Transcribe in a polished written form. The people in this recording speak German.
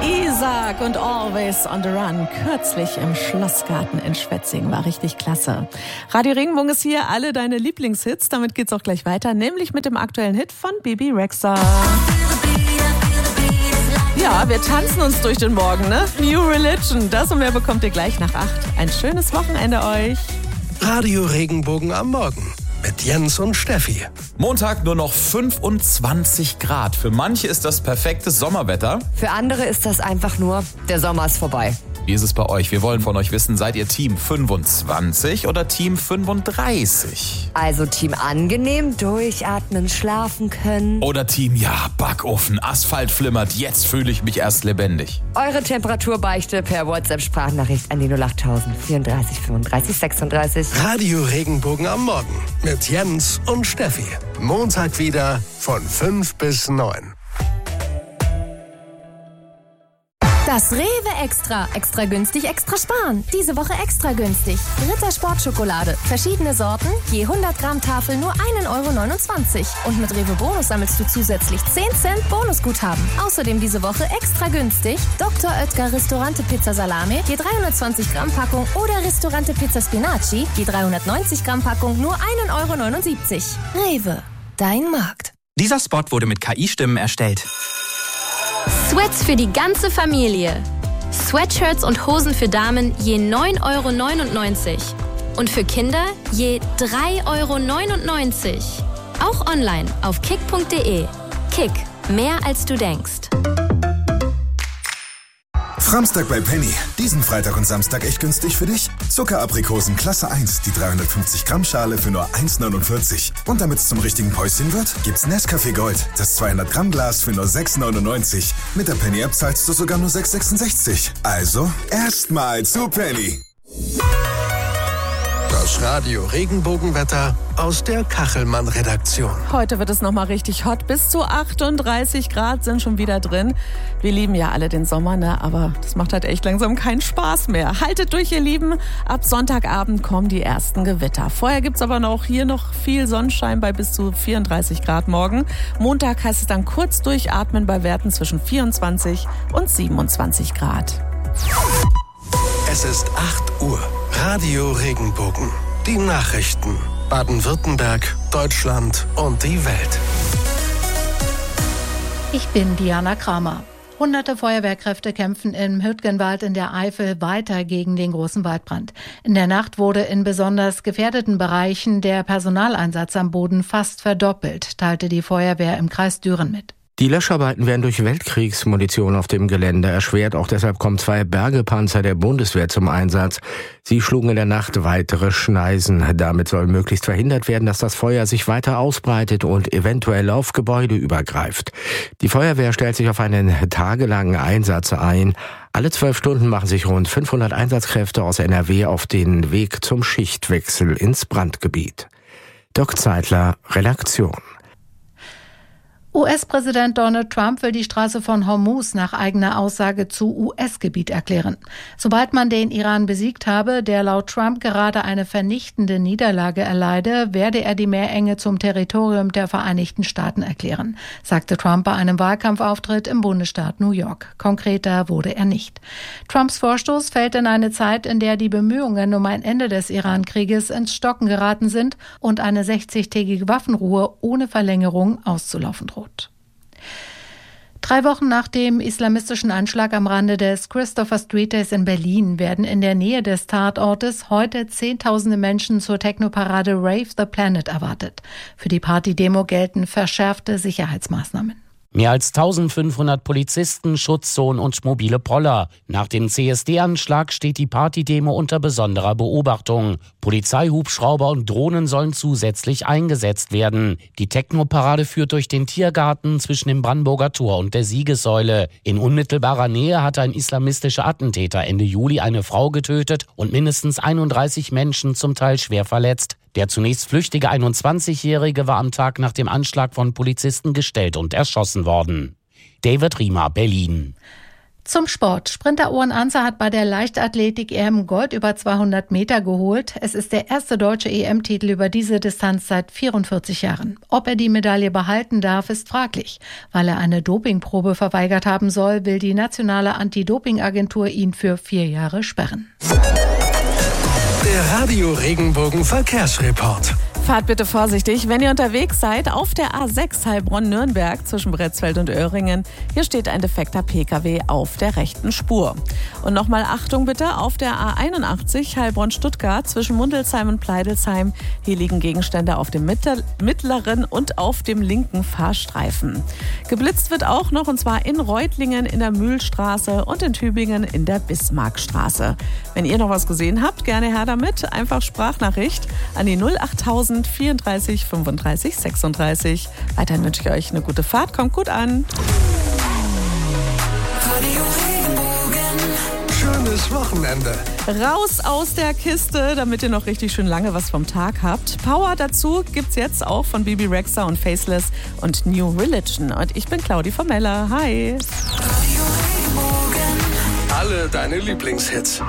Isaac und Always on the Run. Kürzlich im Schlossgarten in Schwetzingen. War richtig klasse. Radio Regenbogen ist hier, alle deine Lieblingshits. Damit geht's auch gleich weiter, nämlich mit dem aktuellen Hit von Bebe Rexha. Ja, wir tanzen uns durch den Morgen, ne? New Religion. Das und mehr bekommt ihr gleich nach 8. Ein schönes Wochenende euch. Radio Regenbogen am Morgen. Mit Jens und Steffi. Montag nur noch 25 Grad. Für manche ist das perfektes Sommerwetter. Für andere ist das einfach nur, der Sommer ist vorbei. Wie ist es bei euch? Wir wollen von euch wissen, seid ihr Team 25 oder Team 35? Also Team angenehm, durchatmen, schlafen können. Oder Team, ja, Backofen, Asphalt flimmert, jetzt fühle ich mich erst lebendig. Eure Temperaturbeichte per WhatsApp-Sprachnachricht an die 08000 34 35 36. Radio Regenbogen am Morgen mit Jens und Steffi. Montag wieder von 5 bis 9. Das Rewe Extra. Extra günstig, extra sparen. Diese Woche extra günstig. Ritter Sportschokolade. Verschiedene Sorten. Je 100 Gramm Tafel nur 1,29 €. Und mit Rewe Bonus sammelst du zusätzlich 10 Cent Bonusguthaben. Außerdem diese Woche extra günstig. Dr. Oetker Ristorante Pizza Salame. Je 320 Gramm Packung. Oder Ristorante Pizza Spinaci. Je 390 Gramm Packung nur 1,79 €. Rewe. Dein Markt. Dieser Spot wurde mit KI-Stimmen erstellt. Sweats für die ganze Familie. Sweatshirts und Hosen für Damen je 9,99 € und für Kinder je 3,99 €. Auch online auf kick.de. Kick, mehr als du denkst. Framstag bei Penny. Diesen Freitag und Samstag echt günstig für dich. Zuckeraprikosen Klasse 1, die 350 Gramm Schale für nur 1,49 €. Und damit's zum richtigen Päuschen wird, gibt's Nescafé Gold, das 200 Gramm Glas für nur 6,99 €. Mit der Penny App zahlst du sogar nur 6,66 €. Also, erstmal zu Penny. Das Radio Regenbogenwetter aus der Kachelmann-Redaktion. Heute wird es nochmal richtig hot. Bis zu 38 Grad sind schon wieder drin. Wir lieben ja alle den Sommer, ne? Aber das macht halt echt langsam keinen Spaß mehr. Haltet durch, ihr Lieben. Ab Sonntagabend kommen die ersten Gewitter. Vorher gibt's aber hier noch viel Sonnenschein bei bis zu 34 Grad morgen. Montag heißt es dann kurz durchatmen bei Werten zwischen 24 und 27 Grad. Es ist 8 Uhr. Radio Regenbogen. Die Nachrichten. Baden-Württemberg, Deutschland und die Welt. Ich bin Diana Kramer. Hunderte Feuerwehrkräfte kämpfen im Hürtgenwald in der Eifel weiter gegen den großen Waldbrand. In der Nacht wurde in besonders gefährdeten Bereichen der Personaleinsatz am Boden fast verdoppelt, teilte die Feuerwehr im Kreis Düren mit. Die Löscharbeiten werden durch Weltkriegsmunition auf dem Gelände erschwert. Auch deshalb kommen 2 Bergepanzer der Bundeswehr zum Einsatz. Sie schlugen in der Nacht weitere Schneisen. Damit soll möglichst verhindert werden, dass das Feuer sich weiter ausbreitet und eventuell auf Gebäude übergreift. Die Feuerwehr stellt sich auf einen tagelangen Einsatz ein. Alle 12 Stunden machen sich rund 500 Einsatzkräfte aus NRW auf den Weg zum Schichtwechsel ins Brandgebiet. Dirk Zeitler, Redaktion. US-Präsident Donald Trump will die Straße von Hormuz nach eigener Aussage zu US-Gebiet erklären. Sobald man den Iran besiegt habe, der laut Trump gerade eine vernichtende Niederlage erleide, werde er die Meerenge zum Territorium der Vereinigten Staaten erklären, sagte Trump bei einem Wahlkampfauftritt im Bundesstaat New York. Konkreter wurde er nicht. Trumps Vorstoß fällt in eine Zeit, in der die Bemühungen um ein Ende des Iran-Krieges ins Stocken geraten sind und eine 60-tägige Waffenruhe ohne Verlängerung auszulaufen droht. 3 Wochen nach dem islamistischen Anschlag am Rande des Christopher Street Days in Berlin werden in der Nähe des Tatortes heute Zehntausende Menschen zur Technoparade Rave the Planet erwartet. Für die Partydemo gelten verschärfte Sicherheitsmaßnahmen. Mehr als 1500 Polizisten, Schutzzonen und mobile Poller. Nach dem CSD-Anschlag steht die Partydemo unter besonderer Beobachtung. Polizeihubschrauber und Drohnen sollen zusätzlich eingesetzt werden. Die Technoparade führt durch den Tiergarten zwischen dem Brandenburger Tor und der Siegessäule. In unmittelbarer Nähe hatte ein islamistischer Attentäter Ende Juli eine Frau getötet und mindestens 31 Menschen zum Teil schwer verletzt. Der zunächst flüchtige 21-Jährige war am Tag nach dem Anschlag von Polizisten gestellt und erschossen worden. David Riemer, Berlin. Zum Sport. Sprinter Owen Anzer hat bei der Leichtathletik-EM Gold über 200 Meter geholt. Es ist der erste deutsche EM-Titel über diese Distanz seit 44 Jahren. Ob er die Medaille behalten darf, ist fraglich. Weil er eine Dopingprobe verweigert haben soll, will die nationale Anti-Doping-Agentur ihn für 4 Jahre sperren. Der Radio Regenbogen Verkehrsreport. Fahrt bitte vorsichtig, wenn ihr unterwegs seid auf der A6 Heilbronn-Nürnberg zwischen Bretzfeld und Öhringen. Hier steht ein defekter Pkw auf der rechten Spur. Und nochmal Achtung bitte auf der A81 Heilbronn-Stuttgart zwischen Mundelsheim und Pleidelsheim. Hier liegen Gegenstände auf dem mittleren und auf dem linken Fahrstreifen. Geblitzt wird auch noch, und zwar in Reutlingen in der Mühlstraße und in Tübingen in der Bismarckstraße. Wenn ihr noch was gesehen habt, gerne her damit. Einfach Sprachnachricht an die 08000 34 35 36. Weiterhin wünsche ich euch eine gute Fahrt. Kommt gut an. Schönes Wochenende. Raus aus der Kiste, damit ihr noch richtig schön lange was vom Tag habt. Power dazu gibt's jetzt auch von Bibi Rexha und Faceless und New Religion. Und ich bin Claudi Formella. Hi. Alle deine Lieblingshits.